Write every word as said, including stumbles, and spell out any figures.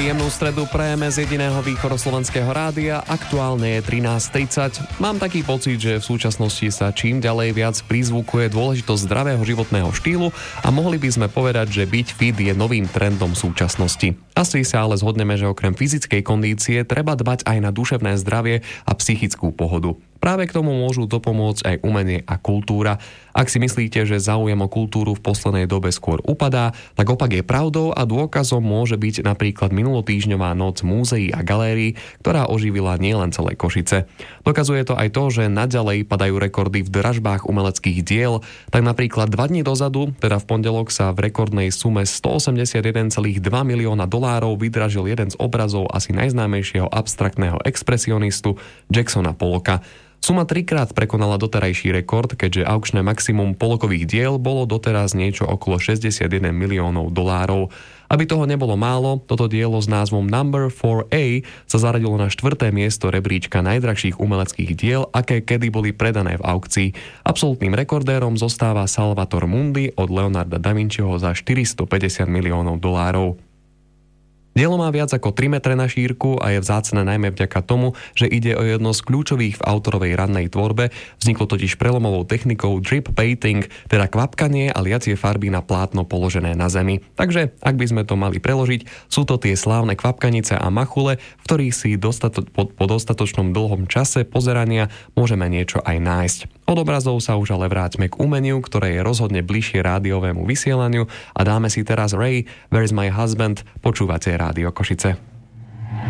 Príjemnú stredu prajeme z jediného východoslovenského rádia. Aktuálne je trinásť tridsať. Mám taký pocit, že v súčasnosti sa čím ďalej viac prizvukuje dôležitosť zdravého životného štýlu a mohli by sme povedať, že byť fit je novým trendom súčasnosti. Asi sa ale zhodneme, že okrem fyzickej kondície treba dbať aj na duševné zdravie a psychickú pohodu. Práve k tomu môžu dopomôcť aj umenie a kultúra. Ak si myslíte, že záujem o kultúru v poslednej dobe skôr upadá, tak opak je pravdou a dôkazom môže byť napríklad minulotýždňová noc múzeí a galérií, ktorá oživila nielen celé Košice. Dokazuje to aj to, že naďalej padajú rekordy v dražbách umeleckých diel. Tak napríklad dva dni dozadu, teda v pondelok, sa v rekordnej sume stoosemdesiatjeden celá dva milióna dolárov vydražil jeden z obrazov asi najznámejšieho abstraktného expresionistu Jacksona Pollocka. Suma trikrát prekonala doterajší rekord, keďže aukčné maximum Pollockových diel bolo doteraz niečo okolo šesťdesiatjeden miliónov dolárov. Aby toho nebolo málo, toto dielo s názvom Number four A sa zaradilo na štvrté miesto rebríčka najdrahších umeleckých diel, aké kedy boli predané v aukcii. Absolútnym rekordérom zostáva Salvator Mundi od Leonarda da Vinciho za štyristopäťdesiat miliónov dolárov. Dielo má viac ako tri metre na šírku a je vzácne najmä vďaka tomu, že ide o jedno z kľúčových v autorovej rannej tvorbe. Vzniklo totiž prelomovou technikou drip painting, teda kvapkanie a liacie farby na plátno položené na zemi. Takže, ak by sme to mali preložiť, sú to tie slávne kvapkanice a machule, v ktorých si dostato- po, po dostatočnom dlhom čase pozerania môžeme niečo aj nájsť. Od obrazov sa už ale vráťme k umeniu, ktoré je rozhodne bližšie rádiovému vysielaniu a dáme si teraz Ray, Where's My Husband, počúvate Rádio Košice.